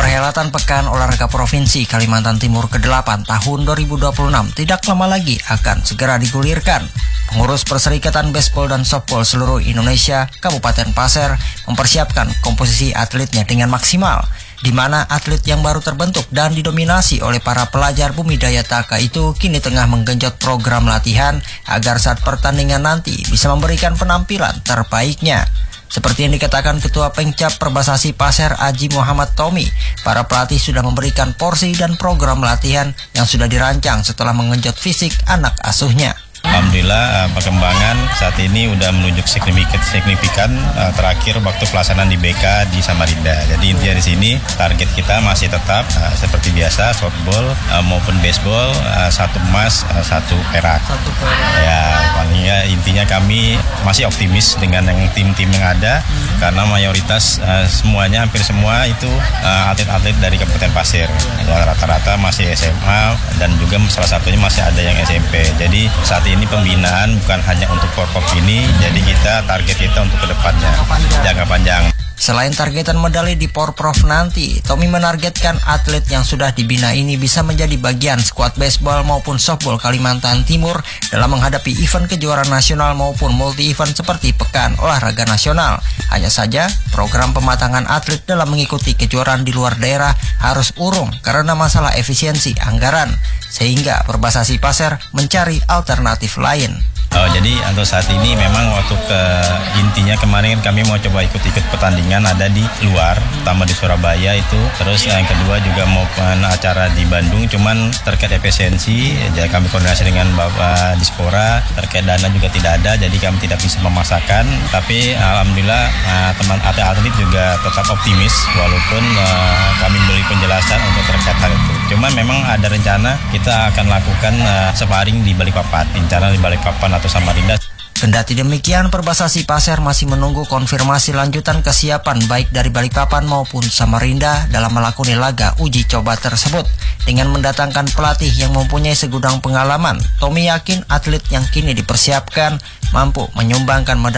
Perhelatan Pekan Olahraga Provinsi Kalimantan Timur ke-8 tahun 2026 tidak lama lagi akan segera digulirkan. Pengurus Perserikatan Baseball dan Softball seluruh Indonesia, Kabupaten Pasir, mempersiapkan komposisi atletnya dengan maksimal, di mana atlet yang baru terbentuk dan didominasi oleh para pelajar Bumi Daya Taka itu kini tengah menggenjot program latihan agar saat pertandingan nanti bisa memberikan penampilan terbaiknya. Seperti yang dikatakan Ketua Pengcap Perbasasi Pasir Aji Muhammad Tommy, para pelatih sudah memberikan porsi dan program latihan yang sudah dirancang setelah mengenjot fisik anak asuhnya. Alhamdulillah perkembangan saat ini udah menunjuk signifikan terakhir waktu pelaksanaan di BK di Samarinda. Jadi intinya di sini target kita masih tetap seperti biasa softball maupun baseball 1 emas 1 perak. Ya palingnya intinya kami masih optimis dengan yang tim-tim yang ada karena mayoritas semuanya hampir semua itu atlet-atlet dari Kabupaten Pasir. Ya, rata-rata masih SMA dan juga salah satunya masih ada yang SMP. Jadi saat ini pembinaan bukan hanya untuk Porpop ini, jadi target kita untuk kedepannya jangka panjang. Selain targetan medali di Porprov nanti, Tommy menargetkan atlet yang sudah dibina ini bisa menjadi bagian skuad baseball maupun softball Kalimantan Timur dalam menghadapi event kejuaraan nasional maupun multi-event seperti Pekan Olahraga Nasional. Hanya saja, program pematangan atlet dalam mengikuti kejuaraan di luar daerah harus urung karena masalah efisiensi anggaran, sehingga Perbasasi Pasir mencari alternatif lain. Jadi untuk saat ini memang waktu intinya kemarin kami mau coba ikut-ikut pertandingan ada di luar, pertama di Surabaya itu, terus yang kedua juga mau acara di Bandung, cuman terkait efisiensi, jadi kami koordinasi dengan Bapak Dispora, terkait dana juga tidak ada, jadi kami tidak bisa memaksakan, tapi alhamdulillah teman atlet juga tetap optimis walaupun kami beri penjelasan untuk terkait hal itu. Cuman memang ada rencana kita akan lakukan sparring di Balikpapan, rencana di Balikpapan atau Samarinda. Kendati demikian, Perbasasi Pasir masih menunggu konfirmasi lanjutan kesiapan baik dari Balikpapan maupun Samarinda dalam melakukan laga uji coba tersebut. Dengan mendatangkan pelatih yang mempunyai segudang pengalaman, Tommy yakin atlet yang kini dipersiapkan mampu menyumbangkan medali